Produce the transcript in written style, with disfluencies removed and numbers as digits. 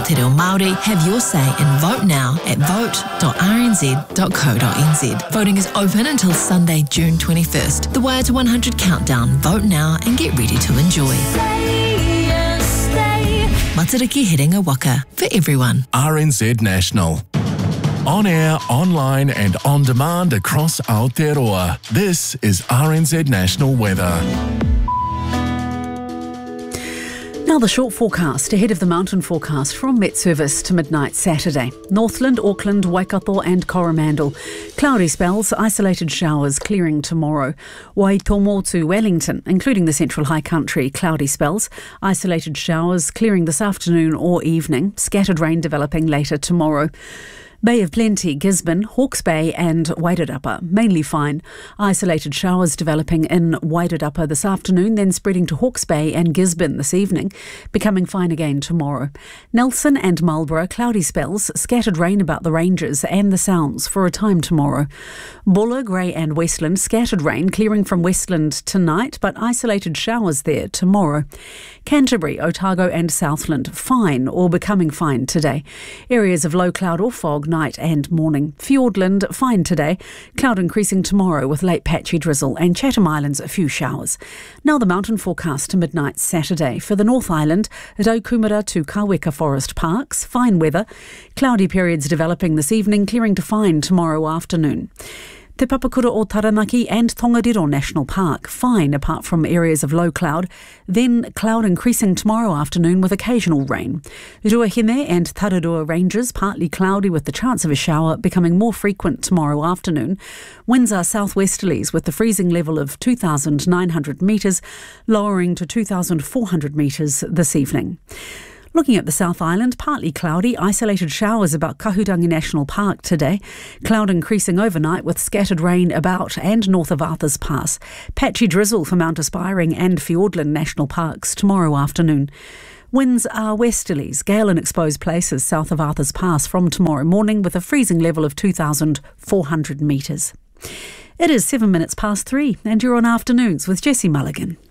Te Reo Māori, have your say and vote now at vote.rnz.co.nz. Voting is open until Sunday, June 21st. The Wire to 100 countdown. Vote now and get ready to enjoy. Matariki Herenga Waka for everyone. RNZ National. On air, online and on demand across Aotearoa. This is RNZ National Weather. Now the short forecast ahead of the mountain forecast from Met Service to midnight Saturday. Northland, Auckland, Waikato and Coromandel. Cloudy spells, isolated showers clearing tomorrow. Waitomo to Wellington, including the Central High Country, cloudy spells, isolated showers clearing this afternoon or evening. Scattered rain developing later tomorrow. Bay of Plenty, Gisborne, Hawke's Bay and Wairarapa, mainly fine. Isolated showers developing in Wairarapa this afternoon, then spreading to Hawke's Bay and Gisborne this evening, becoming fine again tomorrow. Nelson and Marlborough, cloudy spells, scattered rain about the ranges and the Sounds for a time tomorrow. Buller, Grey and Westland, scattered rain clearing from Westland tonight, but isolated showers there tomorrow. Canterbury, Otago and Southland, fine or becoming fine today. Areas of low cloud or fog night and morning. Fiordland, fine today. Cloud increasing tomorrow with late patchy drizzle, and Chatham Islands a few showers. Now the mountain forecast to midnight Saturday. For the North Island, at Okumara to Kaweka Forest Parks, fine weather. Cloudy periods developing this evening, clearing to fine tomorrow afternoon. Te Papakura o Taranaki and Tongariro National Park, fine apart from areas of low cloud, then cloud increasing tomorrow afternoon with occasional rain. Ruahine and Tararua Ranges, partly cloudy with the chance of a shower, becoming more frequent tomorrow afternoon. Winds are southwesterlies with the freezing level of 2,900 metres, lowering to 2,400 metres this evening. Looking at the South Island, partly cloudy, isolated showers about Kahurangi National Park today. Cloud increasing overnight with scattered rain about and north of Arthur's Pass. Patchy drizzle for Mount Aspiring and Fiordland National Parks tomorrow afternoon. Winds are westerlies, gale in exposed places south of Arthur's Pass from tomorrow morning with a freezing level of 2,400 metres. It is 7 minutes past 3 and you're on Afternoons with Jessie Mulligan.